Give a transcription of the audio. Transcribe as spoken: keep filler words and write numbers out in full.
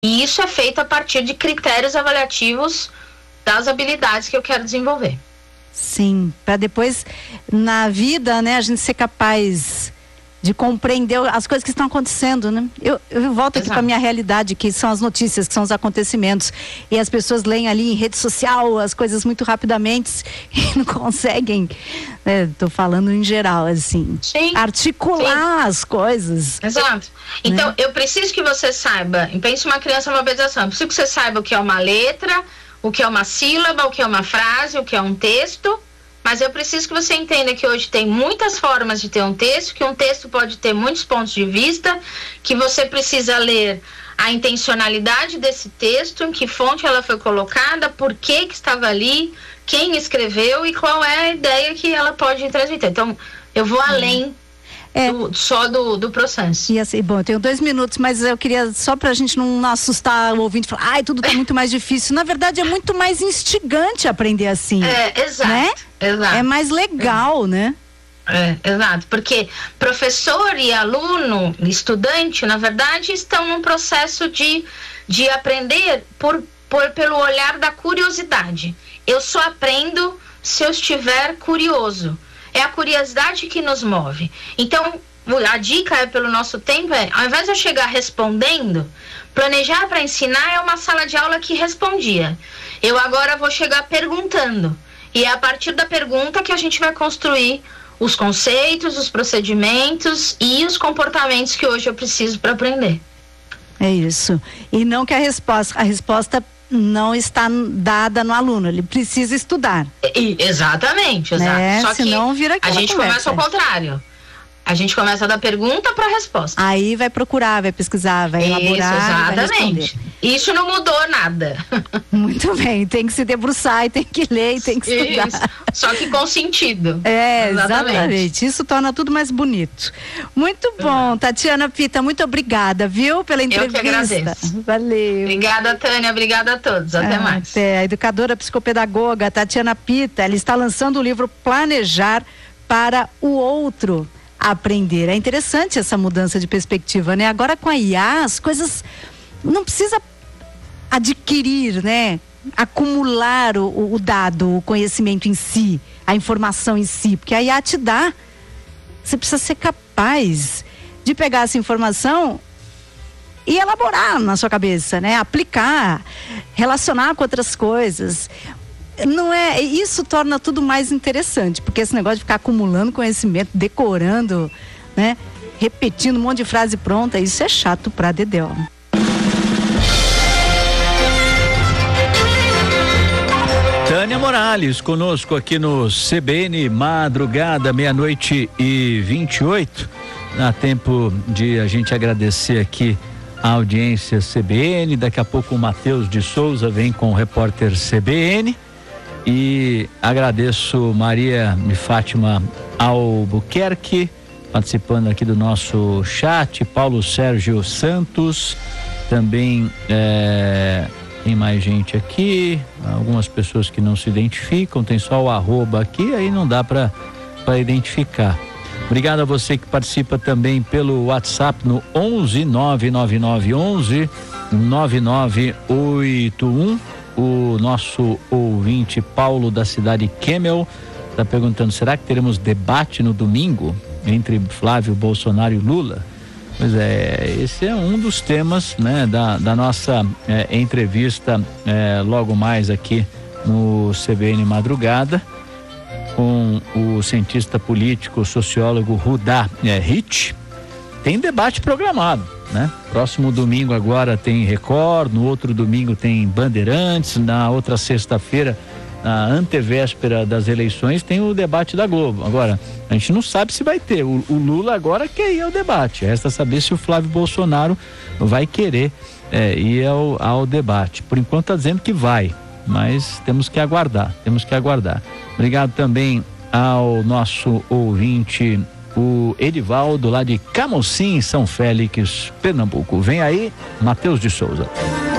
E isso é feito a partir de critérios avaliativos das habilidades que eu quero desenvolver. Sim, para depois na vida, né, a gente ser capaz de compreender as coisas que estão acontecendo, né? Eu, eu volto aqui para a minha realidade, que são as notícias, que são os acontecimentos, e as pessoas leem ali em rede social as coisas muito rapidamente e não conseguem, né, tô falando em geral, assim, sim, articular sim. as coisas. Exato. Então, né? Eu preciso que você saiba, pense uma criança numa alfabetização, eu preciso que você saiba o que é uma letra, o que é uma sílaba, o que é uma frase, o que é um texto. Mas eu preciso que você entenda que hoje tem muitas formas de ter um texto, que um texto pode ter muitos pontos de vista, que você precisa ler a intencionalidade desse texto, em que fonte ela foi colocada, por que que estava ali, quem escreveu e qual é a ideia que ela pode transmitir. Então, eu vou além é. do, só do, do processo. E assim, bom, eu tenho dois minutos, mas eu queria, só pra gente não assustar o ouvinte, falar, ai, tudo tá muito mais difícil. Na verdade, é muito mais instigante aprender assim. É, exato. Né? Exato. É mais legal, é. né? É, exato, porque professor e aluno, estudante, na verdade, estão num processo de, de aprender por, por, pelo olhar da curiosidade. Eu só aprendo se eu estiver curioso. É a curiosidade que nos move. Então, a dica é pelo nosso tempo, é, ao invés de eu chegar respondendo, planejar para ensinar é uma sala de aula que respondia. Eu agora vou chegar perguntando. E é a partir da pergunta que a gente vai construir os conceitos, os procedimentos e os comportamentos que hoje eu preciso para aprender. É isso. E não que a resposta, a resposta não está dada no aluno, ele precisa estudar. E, exatamente, exato. É, só senão que vira a gente conversa. começa ao contrário. A gente começa da pergunta para a resposta. Aí vai procurar, vai pesquisar, vai Isso, elaborar, exatamente. Vai Isso não mudou nada. Muito bem, tem que se debruçar, e tem que ler, e tem que estudar. Isso. Só que com sentido. É, exatamente. exatamente. Isso torna tudo mais bonito. Muito bom, Tatiana Pita, muito obrigada, viu, pela entrevista. Eu que agradeço. Valeu. Obrigada, Tânia, obrigada a todos. Até ah, mais. Até. A educadora psicopedagoga Tatiana Pita, ela está lançando o livro Planejar para o Outro Aprender. É interessante essa mudança de perspectiva, né? Agora com a I A, as coisas não precisa adquirir, né? Acumular o, o dado, o conhecimento em si, a informação em si, porque a I A te dá. Você precisa ser capaz de pegar essa informação e elaborar na sua cabeça, né? Aplicar, relacionar com outras coisas. Não é, isso torna tudo mais interessante, porque esse negócio de ficar acumulando conhecimento, decorando, né? Repetindo um monte de frase pronta, isso é chato pra dedéu. Tânia Morales conosco aqui no C B N Madrugada, meia-noite e vinte e oito. Dá tempo de a gente agradecer aqui a audiência C B N. Daqui a pouco o Matheus de Souza vem com o repórter C B N. E agradeço Maria de Fátima Albuquerque participando aqui do nosso chat, Paulo Sérgio Santos também, é, tem mais gente aqui, algumas pessoas que não se identificam, tem só o arroba aqui, aí não dá para para identificar. Obrigado a você que participa também pelo WhatsApp no onze nove nove nove onze nove nove oito um. O nosso ouvinte Paulo da cidade Kemmel está perguntando, será que teremos debate no domingo entre Flávio Bolsonaro e Lula? Pois é, esse é um dos temas, né, da, da nossa é, entrevista é, logo mais aqui no C B N Madrugada com o cientista político, sociólogo Rudá é, Hitch. Tem debate programado, né? Próximo domingo agora tem Record, no outro domingo tem Bandeirantes, na outra sexta-feira, na antevéspera das eleições, tem o debate da Globo. Agora, a gente não sabe se vai ter. O, o Lula agora quer ir ao debate. Resta saber se o Flávio Bolsonaro vai querer é, ir ao, ao debate. Por enquanto está dizendo que vai, mas temos que aguardar, temos que aguardar. Obrigado também ao nosso ouvinte, o Edivaldo, lá de Camocim, São Félix, Pernambuco. Vem aí, Matheus de Souza.